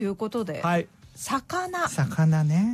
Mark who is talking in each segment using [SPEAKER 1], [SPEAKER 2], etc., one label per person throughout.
[SPEAKER 1] いうことで、
[SPEAKER 2] はい、
[SPEAKER 1] 魚
[SPEAKER 2] ね、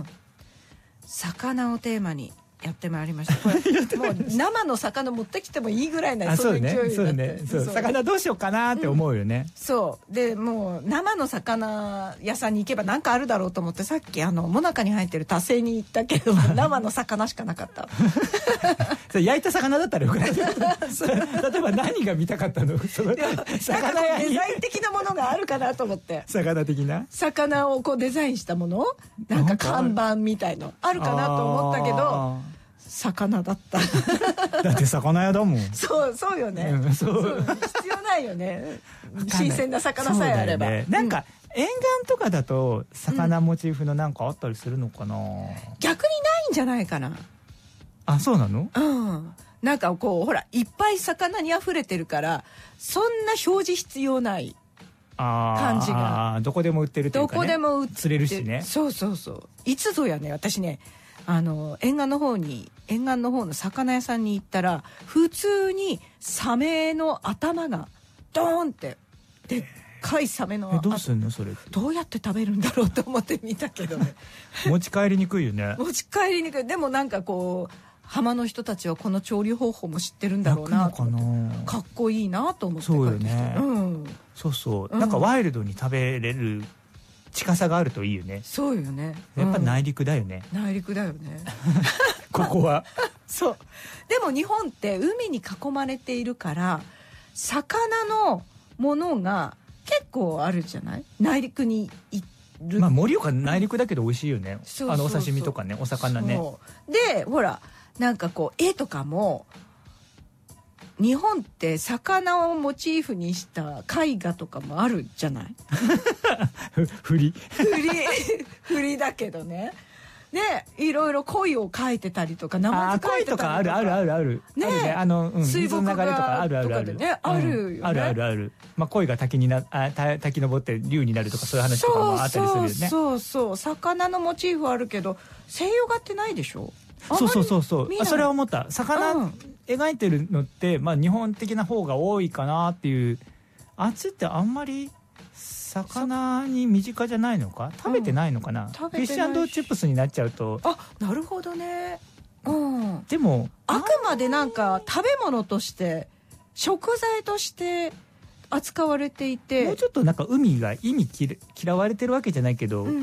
[SPEAKER 1] 魚をテーマにやってまいりました。これもう生の魚持ってきてもいいぐらいなそういう勢いになって、
[SPEAKER 2] そう魚どうしようかなって思うよね、
[SPEAKER 1] そうでもう生の魚屋さんに行けば何かあるだろうと思って、さっきもなかに入ってる多勢に行ったけど生の魚しかなかった
[SPEAKER 2] それ焼いた魚だったらよくない例えば何が見たかったの魚屋に
[SPEAKER 1] デザイン的なものがあるかなと思って、
[SPEAKER 2] 魚的な
[SPEAKER 1] 魚をこうデザインしたものなんか看板みたいのあるかなと思ったけど魚だった
[SPEAKER 2] だって魚屋だもん
[SPEAKER 1] そうよね、そう必要ないよね新鮮な魚さえあれば、
[SPEAKER 2] ね、なんか、沿岸とかだと魚モチーフのなんかあったりするのかな、
[SPEAKER 1] 逆にないんじゃないかな。
[SPEAKER 2] あ、そうなの？
[SPEAKER 1] なんかこうほらいっぱい魚にあふれてるからそんな表示必要ない感じが
[SPEAKER 2] どこでも売ってるというかね、
[SPEAKER 1] どこでも売って
[SPEAKER 2] 釣れるしね。
[SPEAKER 1] そういつぞやね、私ね沿岸の方の魚屋さんに行ったら普通にサメの頭がドーンってでっかいサメの
[SPEAKER 2] どうすんのそれ、
[SPEAKER 1] どうやって食べるんだろうと思って見たけどね
[SPEAKER 2] 持ち帰りにくいよね
[SPEAKER 1] 持ち帰りにくい。でもなんかこう浜の人たちはこの調理方法も知ってるんだろうなと思ってかっこいいなと思って
[SPEAKER 2] そうよね、そう、なんかワイルドに食べれる近さがあるといいよね。
[SPEAKER 1] そうよね、
[SPEAKER 2] やっぱ内陸だよね、
[SPEAKER 1] 内陸だよね
[SPEAKER 2] ここは
[SPEAKER 1] そうでも日本って海に囲まれているから魚のものが結構あるじゃない。内陸にいる、
[SPEAKER 2] 盛岡内陸だけど美味しいよね。お刺身とかね、お魚ね。
[SPEAKER 1] でほらなんかこう絵とかも日本って魚をモチーフにした絵画とかもあるじゃない振りだけどね。でいろいろ鯉を描いてたりとかナマズ描いてたりとか、
[SPEAKER 2] 鯉とかあるね、
[SPEAKER 1] 水
[SPEAKER 2] 墨画とかある
[SPEAKER 1] とかでね、あるよね、
[SPEAKER 2] ある。鯉が滝登って竜になるとかそういう話とかもあったりするよね。
[SPEAKER 1] そう魚のモチーフはあるけど西洋画ってないでしょ。
[SPEAKER 2] そうそれは思った。魚描いてるのって、日本的な方が多いかなっていう。あっちってあんまり魚に身近じゃないのか、食べてないのかな、フィッシュ&チップスになっちゃうと。
[SPEAKER 1] なるほどね。
[SPEAKER 2] でも
[SPEAKER 1] あくまでなんか食べ物として食材として扱われていて、
[SPEAKER 2] もうちょっとなんか海が嫌われてるわけじゃないけど、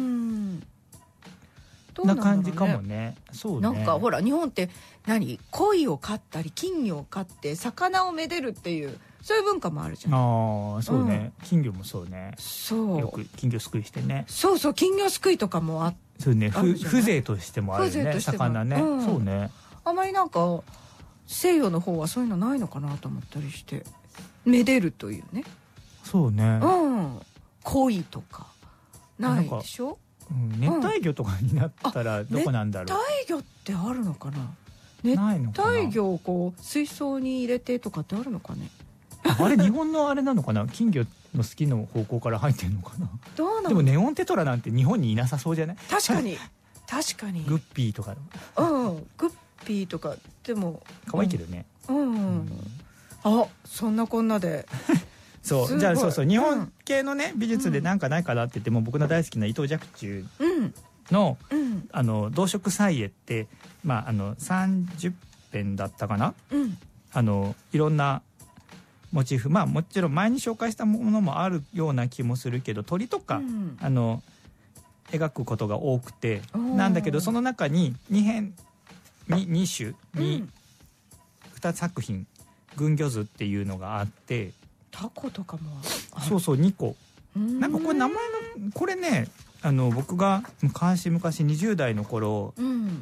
[SPEAKER 2] な感じかもね。そうね。
[SPEAKER 1] なんかほら日本って鯉を飼ったり金魚を飼って魚をめでるっていうそういう文化もあるじゃん。
[SPEAKER 2] そうね、金魚もそうね。よく金魚すくいしてね。
[SPEAKER 1] そう金魚すくいとかも
[SPEAKER 2] そうね、風情としてもあるね、魚ね。そうね。
[SPEAKER 1] あまりなんか西洋の方はそういうのないのかなと思ったりして、めでるというね。
[SPEAKER 2] そうね。
[SPEAKER 1] 鯉とかないでしょ。
[SPEAKER 2] 熱帯魚とかになったらどこなんだろう。
[SPEAKER 1] 熱帯魚ってあるのかな。熱帯魚をこう水槽に入れてとかってあるのかね。
[SPEAKER 2] あれ日本のあれなのかな、金魚の好きの方向から入ってんのかな。
[SPEAKER 1] どうなの。
[SPEAKER 2] でもネオンテトラなんて日本にいなさそうじゃない。
[SPEAKER 1] 確かに
[SPEAKER 2] グッピーとか
[SPEAKER 1] グッピーとかでも
[SPEAKER 2] 可愛いけどね。
[SPEAKER 1] そんなこんなで
[SPEAKER 2] じゃあ日本系のね美術でなんかないかなって言っても、僕の大好きな伊藤若冲の動植彩絵って、30編だったかな、いろんなモチーフ、もちろん前に紹介したものもあるような気もするけど、鳥とか描くことが多くてなんだけど、その中に2作品群魚図っていうのがあって、
[SPEAKER 1] タコとかも
[SPEAKER 2] 2個なんかこれ名前のこれね、僕が昔20代の頃、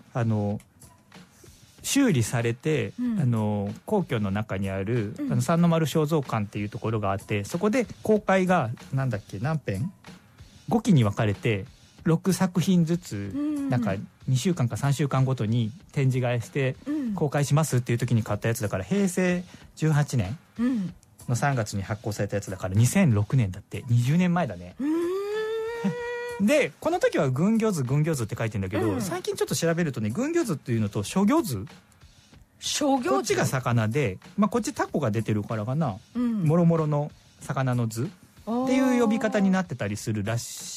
[SPEAKER 2] 修理されて、皇居の中にある三の丸肖像館っていうところがあって、そこで公開が何編5期に分かれて6作品ずつ、なんか2週間か3週間ごとに展示会して公開しますっていう時に買ったやつだから、平成18年の3月に発行されたやつだから2006年だって、20年前だね。でこの時は群魚図って書いてるんだけど、最近ちょっと調べるとね、群魚図っていうのと諸魚図、こっちが魚で、こっちタコが出てるからかな、もろもろの魚の図っていう呼び方になってたりするらし